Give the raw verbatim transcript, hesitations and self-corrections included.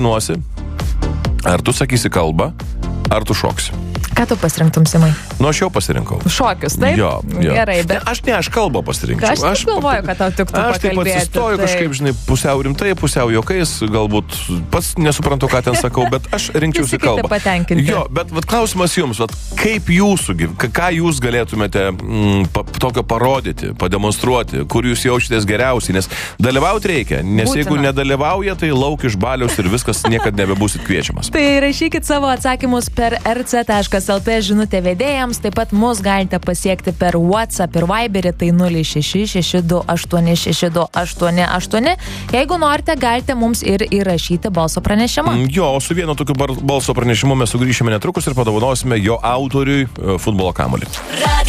nuosi, ar tu sakysi kalbą, ar tu šoksi. Ką tu pasirinktum, Simai? Nu, aš jau pasirinkau. Šokius, taip? Jo, jo. Gerai, bet... Ne, aš ne, aš kalbą pasirinkčiau. Aš, aš galvoju, kad tau tiktų aš pakalbėti. Aš taip atsistoju tai... kažkaip, žinai, pusiau rimtai, pusiau juokais, galbūt pats nesuprantu, ką ten sakau, bet aš rinkčiausi kalbą. Visi patenkinti. Jo, bet vat, klausimas jums, vat, kaip jūsų, ką jūs galėtumėte mm, pa, tokio parodyti, pademonstruoti, kur jūs jaučiatės geriausiai, nes dalyvauti reikia, nes Būtina. Jeigu nedalyvauja, tai lauk iš baliaus ir viskas, niekad nebebūsit kviečiamas. Tai rašykit savo atsakymus per er ce taškas el tė žinutė vedėjams, taip pat mus galite pasiekti per WhatsApp ir Viberį, tai nulis šeši šeši du aštuoni šeši du aštuoni aštuoni. Jeigu norite, galite mums ir įrašyti balso pranešimą. Jo, su vienu tokiu balso pranešimu mes sugrįšime netrukus ir padovanosime jo autoriui futbolo kamuolį.